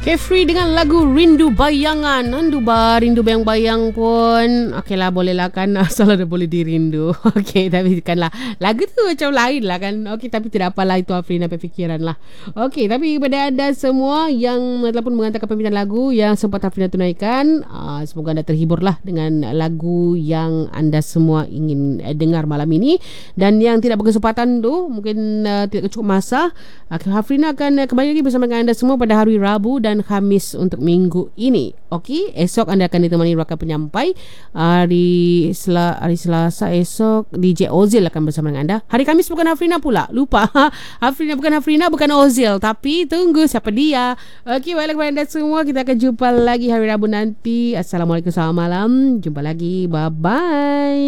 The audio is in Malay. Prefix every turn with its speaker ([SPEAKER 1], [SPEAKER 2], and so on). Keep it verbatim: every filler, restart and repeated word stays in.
[SPEAKER 1] Carefree dengan lagu Rindu Bayangan. Rindu bar, rindu bayang-bayang pun okey lah, boleh lah kan, asal ada boleh dirindu. Okey, tapi kan lah lagu tu macam lain lah kan. Okey, tapi tidak apalah, itu Afrina berfikiran lah. Okey, tapi kepada anda semua yang telah pun mengantarkan permintaan lagu yang sempat Afrina tunaikan, uh, semoga anda terhibur lah dengan lagu yang anda semua ingin uh, dengar malam ini. Dan yang tidak berkesempatan tu, mungkin uh, tidak cukup masa, uh, Afrina akan uh, kembali lagi bersama dengan anda semua pada hari Rabu dan Khamis untuk minggu ini. Okey, esok anda akan ditemani rakan penyampai. Hari Sel- hari Selasa esok D J Ozil akan bersama dengan anda. Hari Khamis bukan Afrina pula. Lupa. Afrina bukan Afrina, bukan Ozil, tapi tunggu siapa dia. Okey, baiklah kepada anda semua, kita akan jumpa lagi hari Rabu nanti. Assalamualaikum, selamat malam. Jumpa lagi. Bye bye.